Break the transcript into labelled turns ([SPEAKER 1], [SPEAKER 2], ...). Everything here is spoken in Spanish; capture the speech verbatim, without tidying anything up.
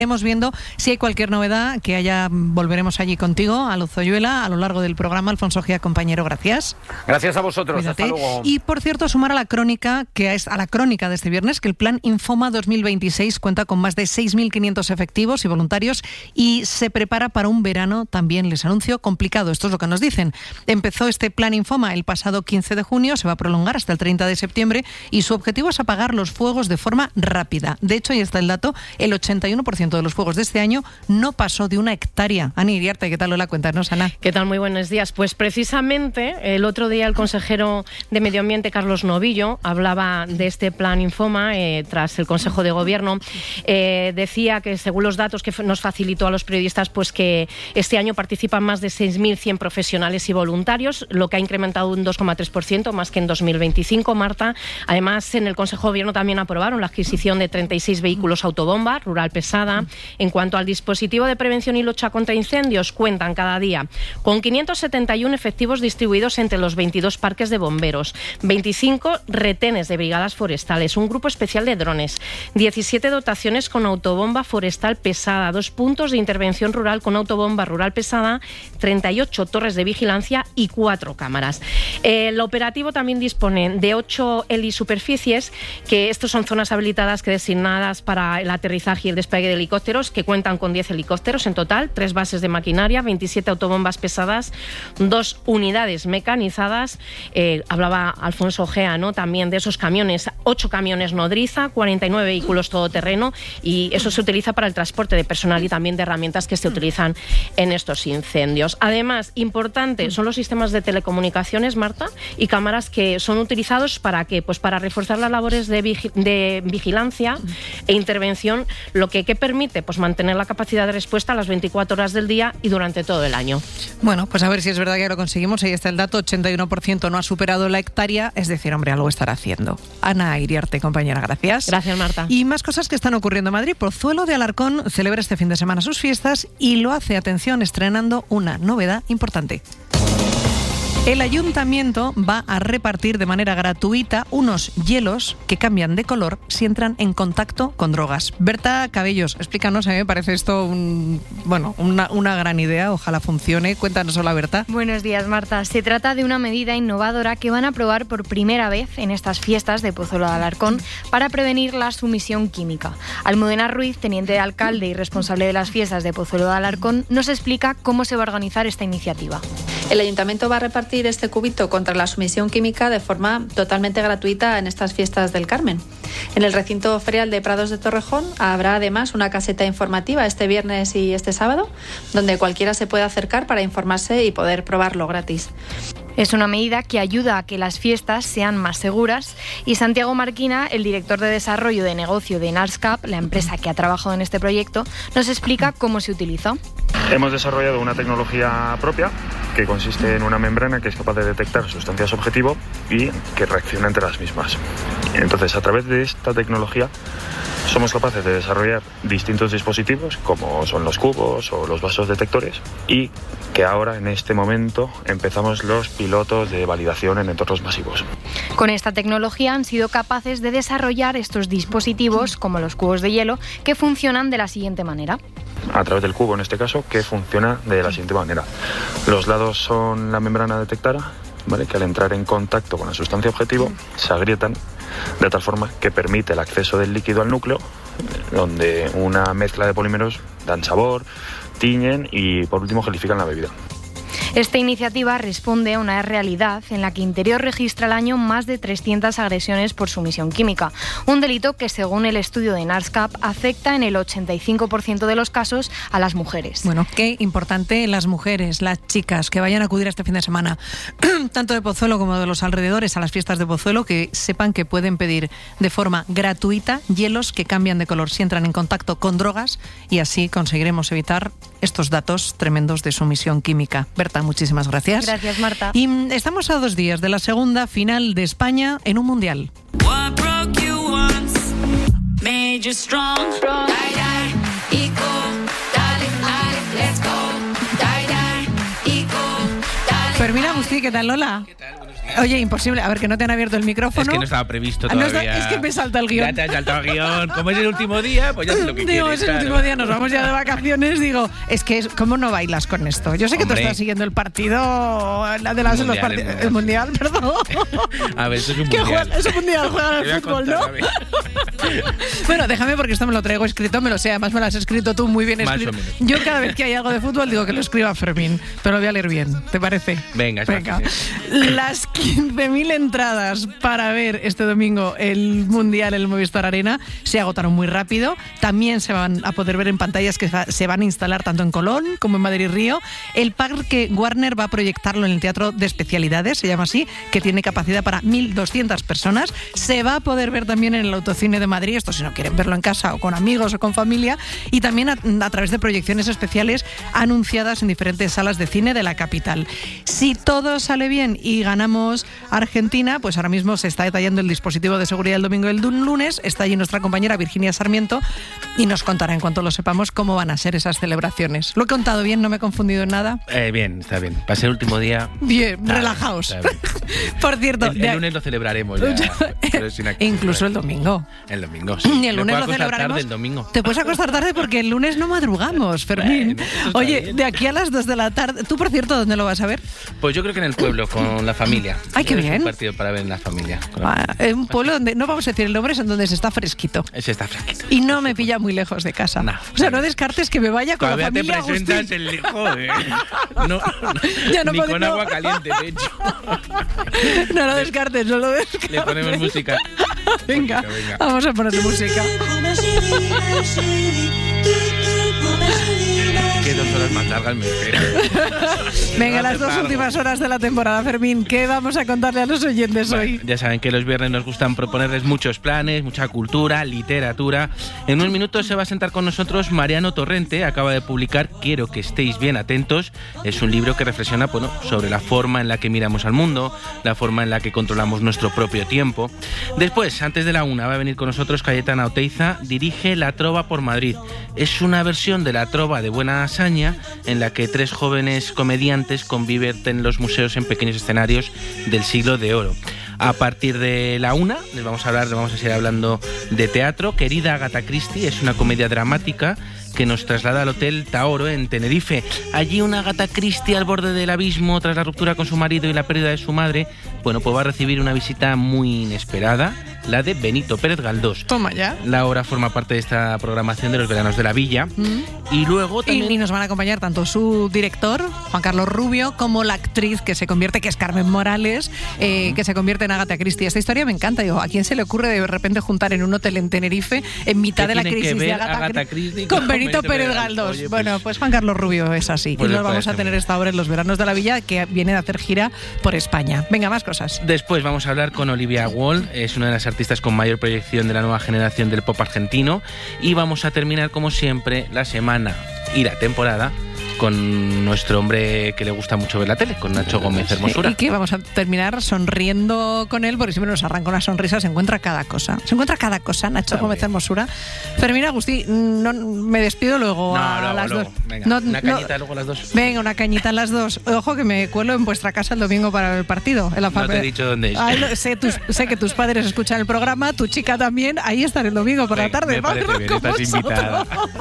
[SPEAKER 1] Iremos viendo si hay cualquier novedad que haya. Volveremos allí contigo, a Lozoyuela, a lo largo del programa. Alfonso Gía, compañero, gracias.
[SPEAKER 2] Gracias a vosotros.
[SPEAKER 1] Cuídate.
[SPEAKER 2] Hasta luego.
[SPEAKER 1] Y por cierto, sumar a la crónica que es a la crónica de este viernes que el plan Infoma dos mil veintiséis cuenta con más de seis mil quinientos efectivos y voluntarios y se prepara para un verano, también les anuncio, complicado. Esto es lo que nos dicen. Empezó este plan Infoma el pasado quince de junio, se va a prolongar hasta el treinta de septiembre y su objetivo es apagar los fuegos de forma rápida. De hecho, ahí está el dato, el ochenta y uno por ciento de los fuegos de este año no pasó de una hectárea. Ani Iriarte, ¿qué tal? Hola, cuéntanos, Ana.
[SPEAKER 3] ¿Qué tal? Muy buenos días. Pues precisamente el otro día el consejero de Medio Ambiente, Carlos Novillo, hablaba de este plan Infoma eh, tras el Consejo de Gobierno. Eh, decía que según los datos que nos facilitó a los periodistas, pues que este año participan más de seis mil cien profesionales y voluntarios, lo que ha incrementado un dos coma tres por ciento más que en dos mil veinticinco, Marta. Además, en el Consejo de Gobierno también aprobaron la adquisición de treinta y seis vehículos autobomba, rural pesada. En cuanto al dispositivo de prevención y lucha contra incendios, cuentan cada día con quinientos setenta y uno efectivos distribuidos entre los veintidós parques de bomberos, veinticinco retenes de brigadas forestales, un grupo especial de drones, diecisiete dotaciones con autobomba forestal pesada, dos puntos de intervención rural con autobomba rural pesada, treinta y ocho torres de vigilancia y cuatro cámaras. El operativo también dispone de ocho helisuperficies, que estos son zonas habilitadas que designadas para el aterrizaje y el despegue de helicópteros, que cuentan con diez helicópteros en total, tres bases de maquinaria, veintisiete autobombas pesadas, dos unidades mecanizadas. Eh, hablaba Alfonso Gea, ¿no?, también de esos camiones, ocho camiones nodriza, cuarenta y nueve vehículos todoterreno, y eso se utiliza para el transporte de personal y también de herramientas que se utilizan en estos incendios. Además, importante, son los sistemas de telecomunicaciones, Marta, y cámaras que son utilizados para ¿qué? Pues para reforzar las labores de, vigi- de vigilancia e intervención, lo que, que permite pues mantener la capacidad de respuesta a las veinticuatro horas del día y durante todo el año.
[SPEAKER 1] Bueno, pues a ver si es verdad que lo conseguimos. Ahí está el dato, ochenta y uno por ciento no ha superado la hectárea, es decir, hombre, algo estará haciendo. Ana Iriarte, compañera, gracias.
[SPEAKER 3] Gracias, Marta.
[SPEAKER 1] Y más cosas que están ocurriendo en Madrid. Pozuelo de Alarcón celebra este fin de semana sus fiestas y lo hace, atención, estrenando una novedad importante. El ayuntamiento va a repartir de manera gratuita unos hielos que cambian de color si entran en contacto con drogas. Berta Cabellos, explícanos, a mí me parece esto un, bueno, una, una gran idea, ojalá funcione. Cuéntanos, hola Berta.
[SPEAKER 4] Buenos días, Marta. Se trata de una medida innovadora que van a probar por primera vez en estas fiestas de Pozuelo de Alarcón para prevenir la sumisión química. Almudena Ruiz, teniente de alcalde y responsable de las fiestas de Pozuelo de Alarcón, nos explica cómo se va a organizar esta iniciativa.
[SPEAKER 5] El ayuntamiento va a repartir este cubito contra la sumisión química de forma totalmente gratuita en estas fiestas del Carmen. En el recinto ferial de Prados de Torrejón habrá además una caseta informativa este viernes y este sábado, donde cualquiera se puede acercar para informarse y poder probarlo gratis.
[SPEAKER 4] Es una medida que ayuda a que las fiestas sean más seguras y Santiago Marquina, el director de desarrollo de negocio de Narscap, la empresa que ha trabajado en este proyecto, nos explica cómo se utiliza.
[SPEAKER 6] Hemos desarrollado una tecnología propia que consiste en una membrana que es capaz de detectar sustancias objetivo y que reacciona entre las mismas. Entonces, a través de esta tecnología somos capaces de desarrollar distintos dispositivos como son los cubos o los vasos detectores y que ahora en este momento empezamos los pilotos de validación en entornos masivos.
[SPEAKER 4] Con esta tecnología han sido capaces de desarrollar estos dispositivos como los cubos de hielo que funcionan de la siguiente manera.
[SPEAKER 6] A través del cubo en este caso, que funciona de la siguiente manera. Los lados son la membrana detectada, ¿vale?, que al entrar en contacto con la sustancia objetivo se agrietan de tal forma que permite el acceso del líquido al núcleo, donde una mezcla de polímeros dan sabor, tiñen y por último gelifican la bebida.
[SPEAKER 4] Esta iniciativa responde a una realidad en la que Interior registra al año más de trescientas agresiones por sumisión química, un delito que, según el estudio de Narscap, afecta en el ochenta y cinco por ciento de los casos a las mujeres.
[SPEAKER 1] Bueno, qué importante las mujeres, las chicas que vayan a acudir este fin de semana, tanto de Pozuelo como de los alrededores, a las fiestas de Pozuelo, que sepan que pueden pedir de forma gratuita hielos que cambian de color si entran en contacto con drogas y así conseguiremos evitar estos datos tremendos de sumisión química. Berta, muchísimas gracias.
[SPEAKER 4] Gracias, Marta.
[SPEAKER 1] Y estamos a dos días de la segunda final de España en un mundial. Fermín Agustí, ¿qué tal, Lola?
[SPEAKER 7] ¿Qué tal? Buenos días.
[SPEAKER 1] Oye, imposible. A ver, que no te han abierto el micrófono.
[SPEAKER 2] Es que no estaba previsto
[SPEAKER 1] Ah, no
[SPEAKER 2] todavía.
[SPEAKER 1] está- es que me salta el guión.
[SPEAKER 2] Ya te has saltado el guión. Como es el último día, pues ya sé lo que
[SPEAKER 1] Digo,
[SPEAKER 2] quieres.
[SPEAKER 1] es el
[SPEAKER 2] claro.
[SPEAKER 1] último día, nos vamos ya de vacaciones. Digo, es que, es, ¿cómo no bailas con esto? Yo sé que
[SPEAKER 2] Hombre.
[SPEAKER 1] tú estás siguiendo el partido, la de las,
[SPEAKER 2] El
[SPEAKER 1] los
[SPEAKER 2] mundial,
[SPEAKER 1] partidos,
[SPEAKER 2] el
[SPEAKER 1] el mundial, perdón.
[SPEAKER 2] A ver, eso es un
[SPEAKER 1] Que
[SPEAKER 2] mundial.
[SPEAKER 1] juega- es un mundial, juegan
[SPEAKER 2] Te
[SPEAKER 1] al
[SPEAKER 2] voy a
[SPEAKER 1] fútbol,
[SPEAKER 2] contar,
[SPEAKER 1] ¿no?
[SPEAKER 2] a ver.
[SPEAKER 1] Bueno, déjame porque esto me lo traigo escrito, me lo sé, además me lo has escrito tú muy bien
[SPEAKER 2] Más
[SPEAKER 1] escrito.
[SPEAKER 2] o menos.
[SPEAKER 1] Yo cada vez que hay algo de fútbol digo que lo escriba Fermín, pero lo voy a leer bien, ¿te parece?
[SPEAKER 2] Venga, es
[SPEAKER 1] Venga.
[SPEAKER 2] fácil,
[SPEAKER 1] Las quince mil entradas para ver este domingo el Mundial en el Movistar Arena se agotaron muy rápido. También se van a poder ver en pantallas que se van a instalar tanto en Colón como en Madrid Río. El parque Warner va a proyectarlo en el Teatro de Especialidades, se llama así, que tiene capacidad para mil doscientas personas. Se va a poder ver también en el Autocine de Madrid, esto si no quieren verlo en casa o con amigos o con familia, y también a, a través de proyecciones especiales anunciadas en diferentes salas de cine de la capital. Si todo sale bien y ganamos Argentina, pues ahora mismo se está detallando el dispositivo de seguridad el domingo y el lunes. Está allí nuestra compañera Virginia Sarmiento y nos contará en cuanto lo sepamos cómo van a ser esas celebraciones. ¿Lo he contado bien? ¿No me he confundido en nada?
[SPEAKER 2] Eh, bien, está bien. Para ser el último día.
[SPEAKER 1] Bien,
[SPEAKER 2] está
[SPEAKER 1] relajaos.
[SPEAKER 2] bien, está bien.
[SPEAKER 1] Por cierto,
[SPEAKER 2] El, el
[SPEAKER 1] de-
[SPEAKER 2] lunes lo celebraremos ya. pero sin ac-
[SPEAKER 1] incluso el domingo.
[SPEAKER 2] El domingo, sí.
[SPEAKER 1] Y el
[SPEAKER 2] Me
[SPEAKER 1] lunes
[SPEAKER 2] puedo
[SPEAKER 1] lo
[SPEAKER 2] acostar
[SPEAKER 1] celebraremos.
[SPEAKER 2] tarde el domingo.
[SPEAKER 1] Te puedes acostar tarde porque el lunes no madrugamos, Fermín.
[SPEAKER 2] Bueno, eso está
[SPEAKER 1] Oye,
[SPEAKER 2] bien.
[SPEAKER 1] de aquí a las dos de la tarde. ¿Tú, por cierto, dónde lo vas a ver?
[SPEAKER 2] Pues yo creo que en el pueblo, con la familia.
[SPEAKER 1] Ay, qué
[SPEAKER 2] Es
[SPEAKER 1] bien.
[SPEAKER 2] un partido para ver en la familia. con la-
[SPEAKER 1] Ah, en un pueblo donde no vamos a decir el nombre, es en donde se está fresquito.
[SPEAKER 2] Ese está fresquito.
[SPEAKER 1] Y no me pilla muy lejos de casa.
[SPEAKER 2] No.
[SPEAKER 1] O sea, no descartes que me vaya con
[SPEAKER 2] Todavía
[SPEAKER 1] la
[SPEAKER 2] te
[SPEAKER 1] familia Agustín.
[SPEAKER 2] presentas el... Joder. No, no,
[SPEAKER 1] Ya no
[SPEAKER 2] ni
[SPEAKER 1] puedo-
[SPEAKER 2] con
[SPEAKER 1] no.
[SPEAKER 2] agua caliente, de hecho.
[SPEAKER 1] No lo descartes, no lo descartes.
[SPEAKER 2] Le ponemos música.
[SPEAKER 1] Venga,
[SPEAKER 2] Música, venga.
[SPEAKER 1] vamos a ponerle música.
[SPEAKER 2] Qué dos horas más largas me esperan.
[SPEAKER 1] Venga,
[SPEAKER 2] No
[SPEAKER 1] las
[SPEAKER 2] hace
[SPEAKER 1] dos
[SPEAKER 2] largo.
[SPEAKER 1] últimas horas de la temporada, Fermín. ¿Qué vamos a contarle a los oyentes
[SPEAKER 2] Bueno,
[SPEAKER 1] hoy?
[SPEAKER 2] ya saben que los viernes nos gustan proponerles muchos planes, mucha cultura, literatura. En un minuto se va a sentar con nosotros Mariano Torrente. Acaba de publicar Quiero que estéis bien atentos. Es un libro que reflexiona, bueno, sobre la forma en la que miramos al mundo, la forma en la que controlamos nuestro propio tiempo. Después, antes de la una, va a venir con nosotros Cayetana Oteiza. Dirige La Trova por Madrid. Es una versión de La Trova de Buena Hazaña en la que tres jóvenes comediantes convierten los museos en pequeños escenarios del siglo de oro. A partir de la una les vamos a hablar, les vamos a seguir hablando de teatro. Querida Agatha Christie es una comedia dramática que nos traslada al Hotel Taoro en Tenerife. Allí una Agatha Christie al borde del abismo tras la ruptura con su marido y la pérdida de su madre, bueno, pues va a recibir una visita muy inesperada, la de Benito Pérez Galdós.
[SPEAKER 1] Toma ya.
[SPEAKER 2] La obra forma parte de esta programación de los veranos de la villa. Y luego
[SPEAKER 1] Y,
[SPEAKER 2] también...
[SPEAKER 1] y nos van a acompañar tanto su director, Juan Carlos Rubio, como la actriz que se convierte, que es Carmen Morales, eh, que se convierte en Agatha Christie. Esta historia me encanta. Digo, ¿a quién se le ocurre de repente juntar en un hotel en Tenerife, en mitad
[SPEAKER 2] ¿Qué
[SPEAKER 1] de la
[SPEAKER 2] tiene que
[SPEAKER 1] crisis de
[SPEAKER 2] ver
[SPEAKER 1] Agatha,
[SPEAKER 2] Agatha
[SPEAKER 1] Cri-
[SPEAKER 2] Christie
[SPEAKER 1] con
[SPEAKER 2] con
[SPEAKER 1] Benito
[SPEAKER 2] Benito
[SPEAKER 1] Pérez
[SPEAKER 2] Pérez
[SPEAKER 1] Galdós?
[SPEAKER 2] Galdós? Oye,
[SPEAKER 1] Bueno,
[SPEAKER 2] pues-
[SPEAKER 1] pues Juan Carlos Rubio es así.
[SPEAKER 2] Pues
[SPEAKER 1] y
[SPEAKER 2] me
[SPEAKER 1] lo vamos
[SPEAKER 2] parece
[SPEAKER 1] a tener
[SPEAKER 2] muy
[SPEAKER 1] esta obra en los veranos de la villa, que viene de hacer gira por España. Venga, más cosas.
[SPEAKER 2] Después vamos a hablar con Olivia Wall, es una de las artistas con mayor proyección de la nueva generación del pop argentino. Y vamos a terminar, como siempre, la semana y la temporada con nuestro hombre que le gusta mucho ver la tele, con Nacho Gómez Hermosura.
[SPEAKER 1] Y que vamos a terminar sonriendo con él, porque siempre nos arranca una sonrisa, se encuentra cada cosa. Se encuentra cada cosa, Nacho
[SPEAKER 2] También.
[SPEAKER 1] Gómez Hermosura. Fermín Agustín, no, me despido luego
[SPEAKER 2] No,
[SPEAKER 1] a
[SPEAKER 2] luego,
[SPEAKER 1] las
[SPEAKER 2] luego.
[SPEAKER 1] dos.
[SPEAKER 2] Venga,
[SPEAKER 1] No,
[SPEAKER 2] una
[SPEAKER 1] no-
[SPEAKER 2] cañita luego las dos.
[SPEAKER 1] Venga, una cañita a las dos. Ojo que me cuelo en vuestra casa el domingo para el partido. En la
[SPEAKER 2] No te he dicho dónde es.
[SPEAKER 1] Ay, lo- sé, tus- sé que tus padres escuchan el programa, tu chica también. Ahí estaré el domingo por la
[SPEAKER 2] Venga,
[SPEAKER 1] tarde.
[SPEAKER 2] me parece
[SPEAKER 1] Vamos
[SPEAKER 2] bien,
[SPEAKER 1] con
[SPEAKER 2] estás
[SPEAKER 1] vosotros.
[SPEAKER 2] invitada.